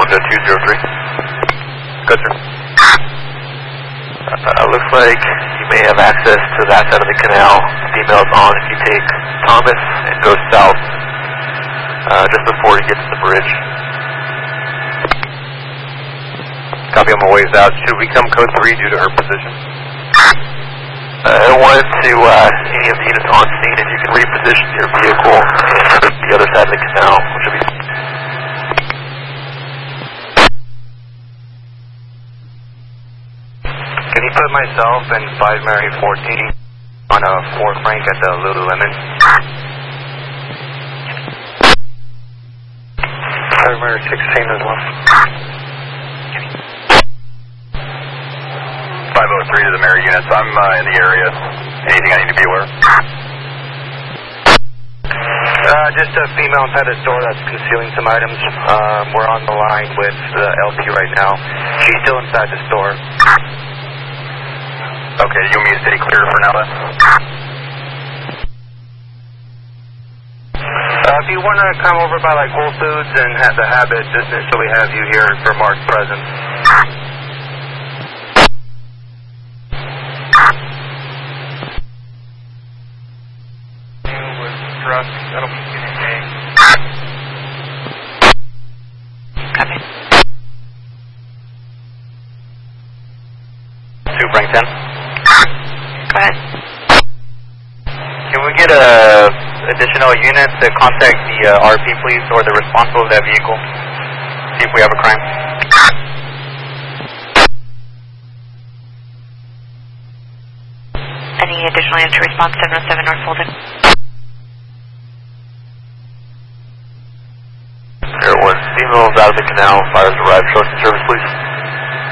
to 203. Good, sir. Looks like you may have access to that side of the canal. Female's on if you take Thomas and go south just before you get to the bridge. Copy on my ways out. Should we come code 3 due to her position? I wanted to any of the units on scene if you can reposition your vehicle and the other side of the canal, which will be. Can you put myself and 5 Mary 14 on a Fort Frank at the Lululemon? 5 Mary 16 as well. 503 to the Mary units. I'm in the area. Anything I need to be aware of? Just a female inside the store that's concealing some items. We're on the line with the LP right now. She's still inside the store. Okay, you want me to stay clear for now then? If you want to come over by like Whole Foods and have the Habit, just so we have you here for Mark's presence. That'll be Unit A. Copy. 2 Frank 10. Go ahead. Can we get additional units to contact the RP, please, or the responsible of that vehicle? See if we have a crime. Any additional units to response 707 North Fulton? Air 1, females out of the canal, fires arrived, show us the service, please.